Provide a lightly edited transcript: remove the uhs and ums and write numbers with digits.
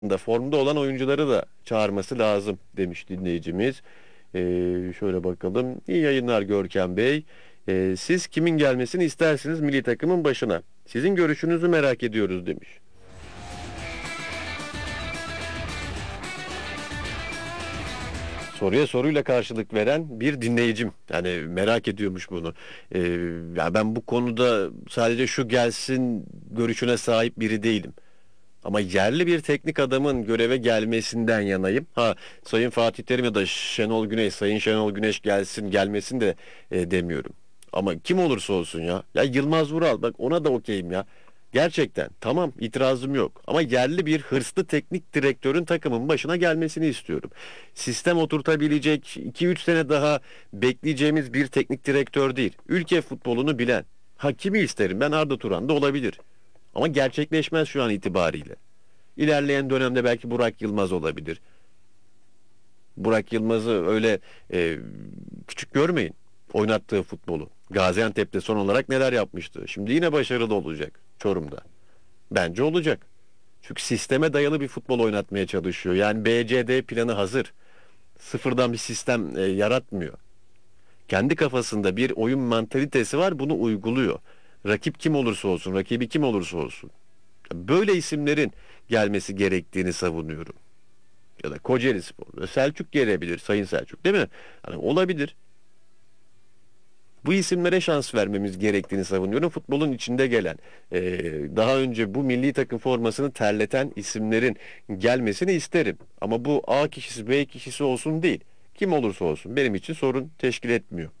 da formda olan oyuncuları da çağırması lazım demiş dinleyicimiz. Şöyle bakalım. İyi yayınlar Görkem Bey. Siz kimin gelmesini istersiniz milli takımın başına? Sizin görüşünüzü merak ediyoruz demiş. Soruya soruyla karşılık veren bir dinleyicim. Yani merak ediyormuş bunu. Ee, Ya ben bu konuda sadece şu gelsin görüşüne sahip biri değilim. Ama yerli bir teknik adamın göreve gelmesinden yanayım. Ha, Sayın Fatih Terim ya da Şenol Güneş, Sayın Şenol Güneş gelsin gelmesin de demiyorum. Ama kim olursa olsun ya. Ya Yılmaz Vural bak ona da okeyim ya. Gerçekten tamam itirazım yok. Ama yerli bir hırslı teknik direktörün takımın başına gelmesini istiyorum. Sistem oturtabilecek 2-3 sene daha bekleyeceğimiz bir teknik direktör değil. Ülke futbolunu bilen. Ha kimi isterim ben Arda Turan da olabilir. Ama gerçekleşmez şu an itibariyle. İlerleyen dönemde belki Burak Yılmaz olabilir. Burak Yılmaz'ı öyle küçük görmeyin. Oynattığı futbolu. Gaziantep'te son olarak neler yapmıştı? Şimdi yine başarılı olacak Çorum'da. Bence olacak. Çünkü sisteme dayalı bir futbol oynatmaya çalışıyor. Yani BCD planı hazır. Sıfırdan bir sistem yaratmıyor. Kendi kafasında bir oyun mantalitesi var, bunu uyguluyor. Rakip kim olursa olsun, rakibi kim olursa olsun. Böyle isimlerin gelmesi gerektiğini savunuyorum. Ya da Kocaelispor, Selçuk gelebilir, Sayın Selçuk değil mi? Hani olabilir. Bu isimlere şans vermemiz gerektiğini savunuyorum. Futbolun içinde gelen, daha önce bu milli takım formasını terleten isimlerin gelmesini isterim. Ama bu A kişisi, B kişisi olsun değil. Kim olursa olsun benim için sorun teşkil etmiyor.